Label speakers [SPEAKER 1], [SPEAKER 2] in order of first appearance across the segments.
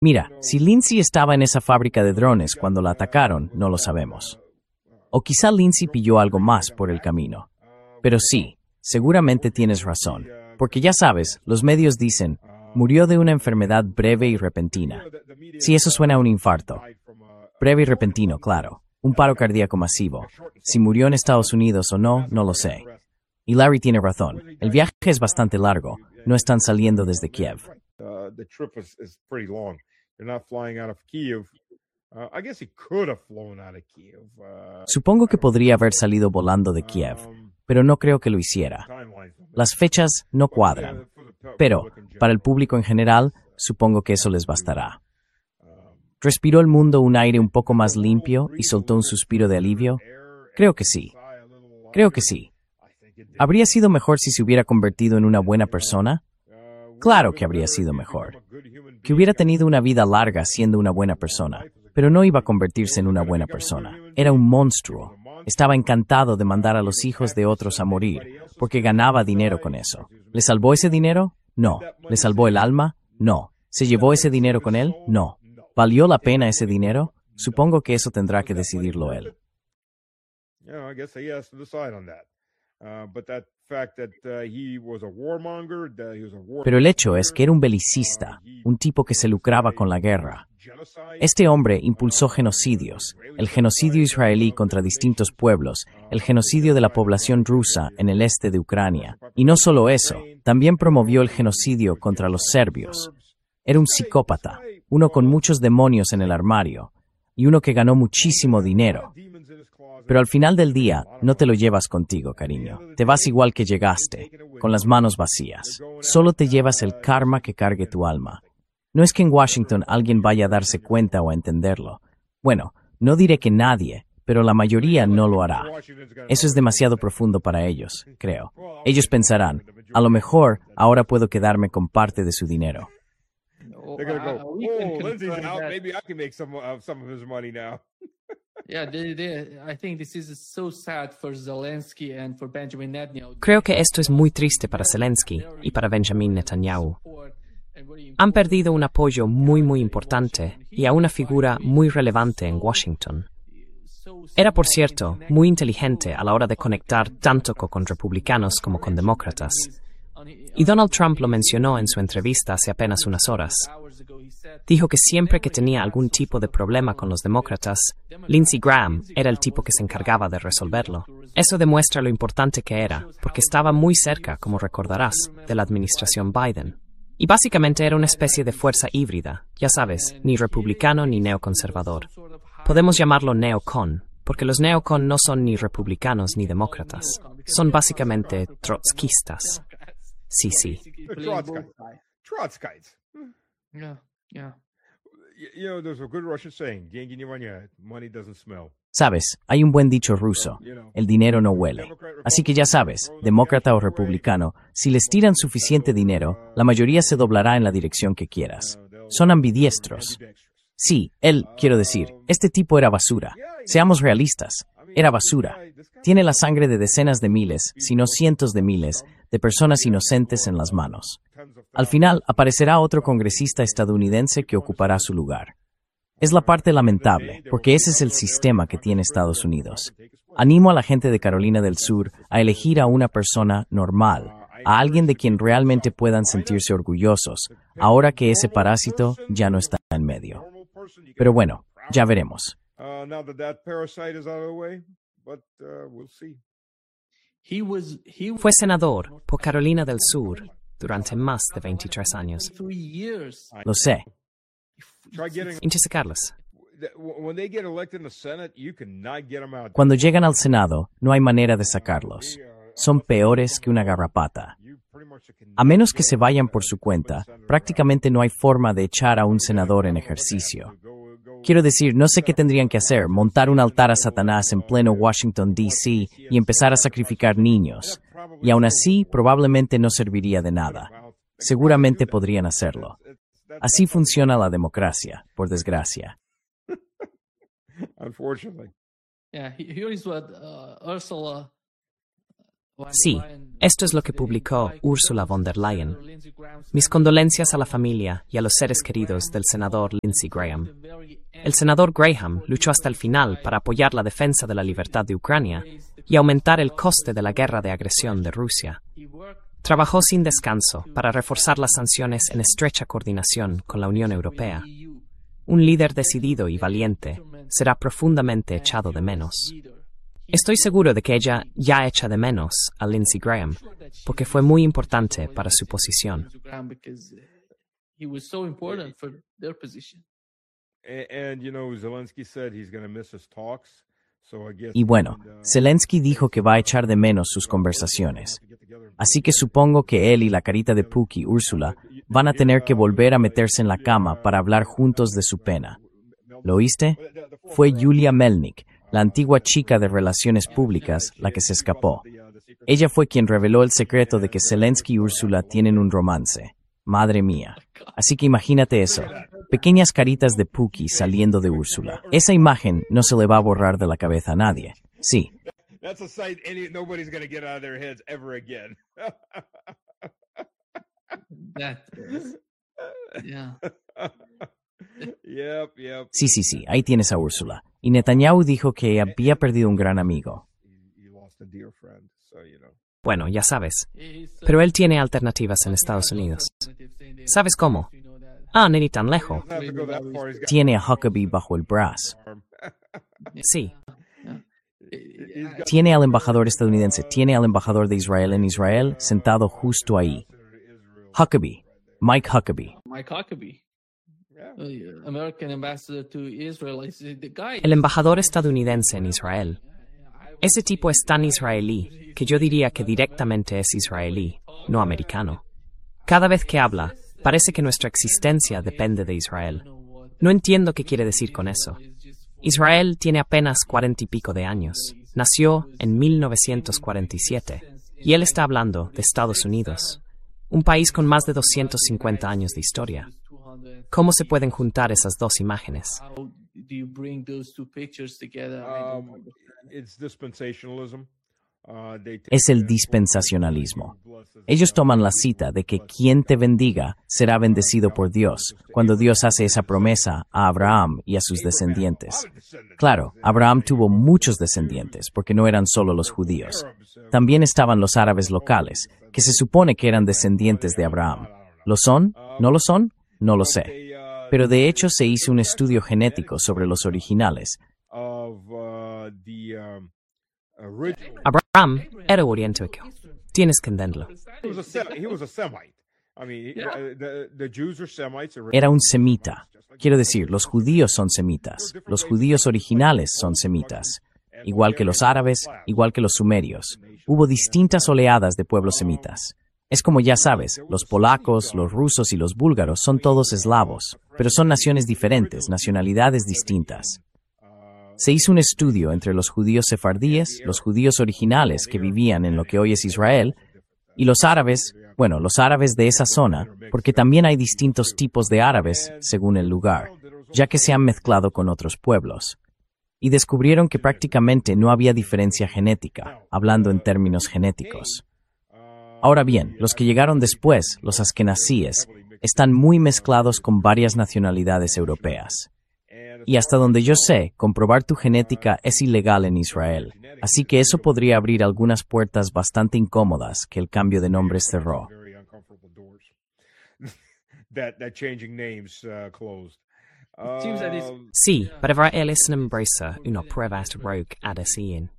[SPEAKER 1] Mira, si Lindsay estaba en esa fábrica de drones cuando la atacaron, no lo sabemos. O quizá Lindsay pilló algo más por el camino. Pero sí, seguramente tienes razón, porque ya sabes, los medios dicen, murió de una enfermedad breve y repentina. Sí, eso suena a un infarto. Breve y repentino, claro. Un paro cardíaco masivo. Si murió en Estados Unidos o no, no lo sé. Y Larry tiene razón. El viaje es bastante largo. No están saliendo desde Kiev. Supongo que podría haber salido volando de Kiev, pero no creo que lo hiciera. Las fechas no cuadran. Pero, para el público en general, supongo que eso les bastará. ¿Respiró el mundo un aire un poco más limpio y soltó un suspiro de alivio? Creo que sí. Creo que sí. ¿Habría sido mejor si se hubiera convertido en una buena persona? Claro que habría sido mejor. Que hubiera tenido una vida larga siendo una buena persona, pero no iba a convertirse en una buena persona. Era un monstruo. Estaba encantado de mandar a los hijos de otros a morir, porque ganaba dinero con eso. ¿Le salvó ese dinero? No. ¿Le salvó el alma? No. ¿Se llevó ese dinero con él? No. ¿Valió la pena ese dinero? Supongo que eso tendrá que decidirlo él. Pero el hecho es que era un belicista, un tipo que se lucraba con la guerra. Este hombre impulsó genocidios, el genocidio israelí contra distintos pueblos, el genocidio de la población rusa en el este de Ucrania. Y no solo eso, también promovió el genocidio contra los serbios. Era un psicópata, uno con muchos demonios en el armario, y uno que ganó muchísimo dinero. Pero al final del día, no te lo llevas contigo, cariño. Te vas igual que llegaste, con las manos vacías. Solo te llevas el karma que cargue tu alma. No es que en Washington alguien vaya a darse cuenta o a entenderlo. Bueno, no diré que nadie, pero la mayoría no lo hará. Eso es demasiado profundo para ellos, creo. Ellos pensarán, a lo mejor ahora puedo quedarme con parte de su dinero.
[SPEAKER 2] Lindsay's out. Maybe I can make some of his money now.
[SPEAKER 3] I think this is so sad for Zelensky and for Benjamin Netanyahu.
[SPEAKER 4] Creo que esto es muy triste para Zelensky y para Benjamin Netanyahu. Han perdido un apoyo muy importante y a una figura muy relevante en Washington. Era, por cierto, muy inteligente a la hora de conectar tanto con republicanos como con demócratas. Y Donald Trump lo mencionó en su entrevista hace apenas unas horas. Dijo que siempre que tenía algún tipo de problema con los demócratas, Lindsey Graham era el tipo que se encargaba de resolverlo. Eso demuestra lo importante que era, porque estaba muy cerca, como recordarás, de la administración Biden. Y básicamente era una especie de fuerza híbrida, ya sabes, ni republicano ni neoconservador. Podemos llamarlo neocon, porque los neocon no son ni republicanos ni demócratas. Son básicamente trotskistas. Sí.
[SPEAKER 2] Trotskyites.
[SPEAKER 3] Yeah.
[SPEAKER 2] You know, there's a good Russian saying, "Деньги не воняют, money doesn't smell."
[SPEAKER 1] Sabes, hay un buen dicho ruso, el dinero no huele. Así que ya sabes, demócrata o republicano, si les tiran suficiente dinero, la mayoría se doblará en la dirección que quieras. Son ambidiestros. Sí, quiero decir, este tipo era basura. Seamos realistas, era basura. Tiene la sangre de decenas de miles, si no cientos de miles, de personas inocentes en las manos. Al final, aparecerá otro congresista estadounidense que ocupará su lugar. Es la parte lamentable, porque ese es el sistema que tiene Estados Unidos. Animo a la gente de Carolina del Sur a elegir a una persona normal, a alguien de quien realmente puedan sentirse orgullosos, ahora que ese parásito ya no está en medio. Pero bueno, ya veremos.
[SPEAKER 4] Fue senador por Carolina del Sur durante más de 23 años.
[SPEAKER 1] Lo sé.
[SPEAKER 4] Intersacarlas.
[SPEAKER 1] Cuando llegan al Senado, no hay manera de sacarlos. Son peores que una garrapata. A menos que se vayan por su cuenta, prácticamente no hay forma de echar a un senador en ejercicio. Quiero decir, no sé qué tendrían que hacer, montar un altar a Satanás en pleno Washington, D.C. y empezar a sacrificar niños. Y aún así, probablemente no serviría de nada. Seguramente podrían hacerlo. Así funciona la democracia, por desgracia.
[SPEAKER 3] Yeah, here is what Ursula
[SPEAKER 4] Sí, esto es lo que publicó Ursula von der Leyen. Mis condolencias a la familia y a los seres queridos del senador Lindsey Graham. El senador Graham luchó hasta el final para apoyar la defensa de la libertad de Ucrania y aumentar el coste de la guerra de agresión de Rusia. Trabajó sin descanso para reforzar las sanciones en estrecha coordinación con la Unión Europea. Un líder decidido y valiente será profundamente echado de menos. Estoy seguro de que ella ya echa de menos a Lindsey Graham, porque fue muy importante para su posición.
[SPEAKER 2] Zelensky said he's going to miss his talks.
[SPEAKER 1] Y bueno, Zelensky dijo que va a echar de menos sus conversaciones. Así que supongo que él y la carita de Pookie, Úrsula, van a tener que volver a meterse en la cama para hablar juntos de su pena. ¿Lo oíste? Fue Yulia Melnik, la antigua chica de relaciones públicas, la que se escapó. Ella fue quien reveló el secreto de que Zelensky y Úrsula tienen un romance. Madre mía. Así que imagínate eso. Pequeñas caritas de Pookie saliendo de Úrsula. Esa imagen no se le va a borrar de la cabeza a nadie. Sí.
[SPEAKER 2] That's a sight nobody's going to get out of their heads ever again.
[SPEAKER 3] Yeah.
[SPEAKER 2] Yep.
[SPEAKER 1] Sí, ahí tienes a Úrsula. Y Netanyahu dijo que había perdido un gran amigo.
[SPEAKER 2] He lost a dear friend, so
[SPEAKER 4] Bueno, ya sabes. Pero él tiene alternativas en Estados Unidos. ¿Sabes cómo? Ni tan lejos.
[SPEAKER 1] Tiene a Huckabee bajo el brazo.
[SPEAKER 4] Sí.
[SPEAKER 1] Tiene al embajador estadounidense, tiene al embajador de Israel en Israel sentado justo ahí. Huckabee, Mike Huckabee.
[SPEAKER 3] American ambassador to Israel. The guy.
[SPEAKER 4] El embajador estadounidense en Israel. Ese tipo es tan israelí que yo diría que directamente es israelí, no americano. Cada vez que habla, parece que nuestra existencia depende de Israel. No entiendo qué quiere decir con eso. Israel tiene apenas 40 y pico de años. Nació en 1947 y él está hablando de Estados Unidos, un país con más de 250 años de historia. ¿Cómo se pueden juntar esas dos imágenes?
[SPEAKER 3] How do you bring those two pictures together? I don't understand.
[SPEAKER 2] It's dispensationalism.
[SPEAKER 1] Es el dispensacionalismo. Ellos toman la cita de que quien te bendiga será bendecido por Dios, cuando Dios hace esa promesa a Abraham y a sus descendientes. Claro, Abraham tuvo muchos descendientes, porque no eran solo los judíos. También estaban los árabes locales, que se supone que eran descendientes de Abraham. ¿Lo son? ¿No lo son? No lo sé. Pero de hecho se hizo un estudio genético sobre los originales.
[SPEAKER 4] Abraham era oriental. Tienes que entenderlo.
[SPEAKER 2] He was a Semite. I mean, the Jews are Semites.
[SPEAKER 1] Era un semita. Quiero decir, los judíos son semitas. Los judíos originales son semitas. Igual que los árabes, igual que los sumerios. Hubo distintas oleadas de pueblos semitas. Es como ya sabes, los polacos, los rusos y los búlgaros son todos eslavos, pero son naciones diferentes, nacionalidades distintas. Se hizo un estudio entre los judíos sefardíes, los judíos originales que vivían en lo que hoy es Israel, y los árabes de esa zona, porque también hay distintos tipos de árabes según el lugar, ya que se han mezclado con otros pueblos. Y descubrieron que prácticamente no había diferencia genética, hablando en términos genéticos. Ahora bien, los que llegaron después, los askenazíes, están muy mezclados con varias nacionalidades europeas. Y hasta donde yo sé, comprobar tu genética es ilegal en Israel, así que eso podría abrir algunas puertas bastante incómodas que el cambio de nombres cerró.
[SPEAKER 4] Sí, pero para él es una empresa, una prueba de rogue a decir.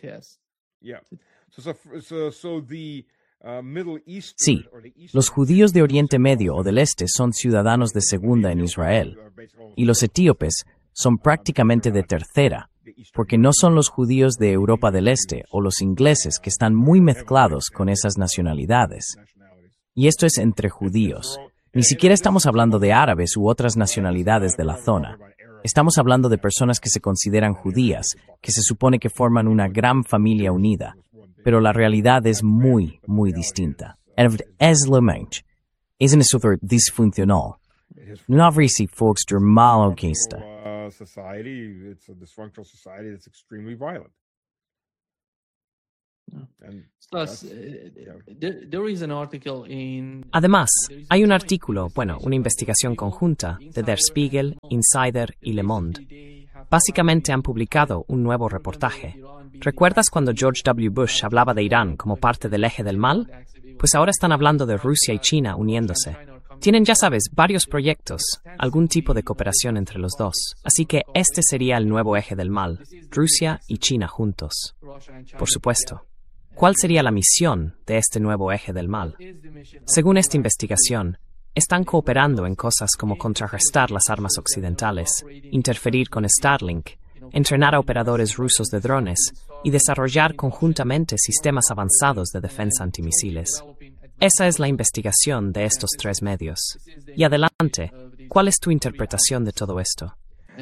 [SPEAKER 1] Sí, los judíos de Oriente Medio o del Este son ciudadanos de segunda en Israel, y los etíopes son prácticamente de tercera, porque no son los judíos de Europa del Este o los ingleses que están muy mezclados con esas nacionalidades. Y esto es entre judíos. Ni siquiera estamos hablando de árabes u otras nacionalidades de la zona. Estamos hablando de personas que se consideran judías, que se supone que forman una gran familia unida. Pero la realidad es muy, muy distinta. Es la mente. Es una sociedad disfuncional. No habría si folks malo que está.
[SPEAKER 2] Society, it's a dysfunctional society that's extremely violent. And
[SPEAKER 3] Plus, there is an article
[SPEAKER 4] Además, hay un artículo, una investigación conjunta de Der Spiegel, Insider y Le Monde. Básicamente han publicado un nuevo reportaje. ¿Recuerdas cuando George W. Bush hablaba de Irán como parte del eje del mal? Pues ahora están hablando de Rusia y China uniéndose. Tienen, ya sabes, varios proyectos, algún tipo de cooperación entre los dos. Así que este sería el nuevo eje del mal, Rusia y China juntos. Por supuesto. ¿Cuál sería la misión de este nuevo eje del mal? Según esta investigación, están cooperando en cosas como contrarrestar las armas occidentales, interferir con Starlink, entrenar a operadores rusos de drones y desarrollar conjuntamente sistemas avanzados de defensa antimisiles. Esa es la investigación de estos tres medios. Y adelante, ¿cuál es tu interpretación de todo esto?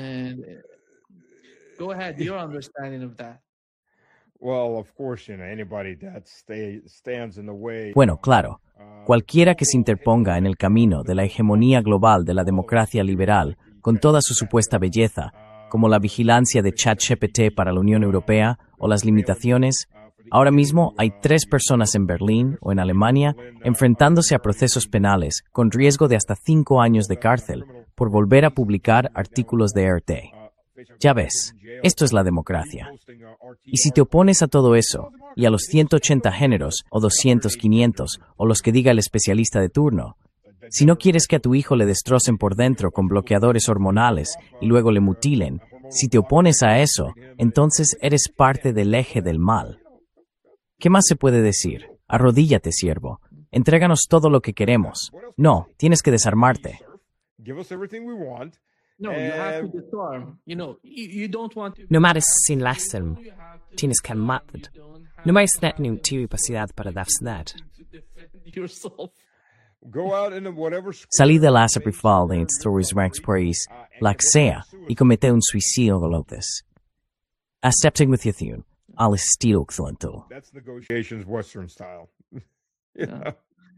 [SPEAKER 3] Go ahead, your understanding of that.
[SPEAKER 2] well, of course, anybody that stands in the way.
[SPEAKER 1] Bueno, claro, cualquiera que se interponga en el camino de la hegemonía global de la democracia liberal, con toda su supuesta belleza, como la vigilancia de ChatGPT para la Unión Europea o las limitaciones. Ahora mismo hay 3 personas en Berlín o en Alemania enfrentándose a procesos penales con riesgo de hasta 5 años de cárcel por volver a publicar artículos de RT. Ya ves, esto es la democracia. Y si te opones a todo eso, y a los 180 géneros, o 200, 500, o los que diga el especialista de turno, si no quieres que a tu hijo le destrocen por dentro con bloqueadores hormonales y luego le mutilen, si te opones a eso, entonces eres parte del eje del mal. ¿Qué más se puede decir? Arrodíllate, siervo. Entréganos todo lo que queremos. No, tienes que desarmarte.
[SPEAKER 2] Give us everything we want.
[SPEAKER 3] No, you have to disarm. You don't want to.
[SPEAKER 4] No mares sin lässelm, tienes que armarte. No mais någon capacidad para defender.
[SPEAKER 3] Yourself.
[SPEAKER 2] Go out into whatever school.
[SPEAKER 1] Salí de la Saprifal de Instruis Ranks Paris, la que sea, y comete un suicidio golotes. Accepting with Ythun, al estilo occidental.
[SPEAKER 2] That's negotiations Western style. Yeah.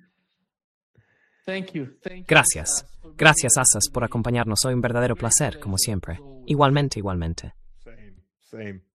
[SPEAKER 3] Thank you.
[SPEAKER 4] Gracias. Gracias, Asas, por acompañarnos. Hoy un verdadero placer, como siempre. Igualmente, igualmente.
[SPEAKER 2] Same.